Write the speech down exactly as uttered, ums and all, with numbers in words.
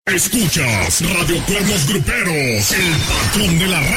Escuchas Radio Cuernos Gruperos, el patrón de la